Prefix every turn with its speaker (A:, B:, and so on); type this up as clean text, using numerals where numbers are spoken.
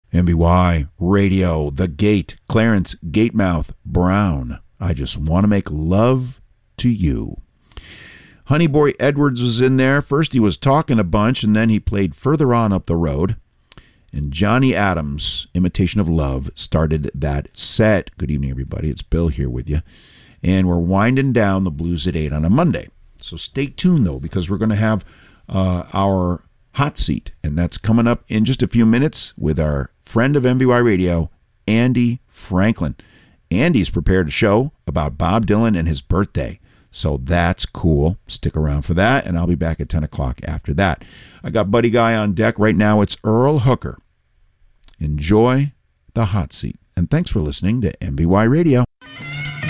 A: MBY Radio, The Gate, Clarence Gatemouth Brown. I just want to make love to you. Honey Boy Edwards was in there. First he was talking a bunch, and then he played Further On Up the Road. And Johnny Adams, Imitation of Love, started that set. Good evening, everybody. It's Bill here with you. And we're winding down the Blues at 8 on a Monday. So stay tuned, though, because we're going to have our hot seat. And that's coming up in just a few minutes with our friend of MBY Radio, Andy Franklin. Andy's prepared a show about Bob Dylan and his birthday. So that's cool. Stick around for that, and I'll be back at 10 o'clock after that. I got Buddy Guy on deck right now. It's Earl Hooker. Enjoy the hot seat. And thanks for listening to MBY Radio.